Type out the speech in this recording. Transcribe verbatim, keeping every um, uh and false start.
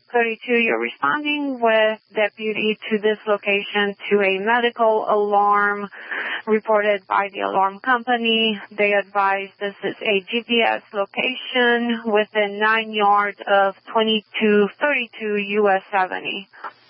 thirty-two, you're responding with deputy to this location to a medical alarm reported by the alarm company. They advise this is a G P S location within nine yards of twenty-two thirty-two U S seventy.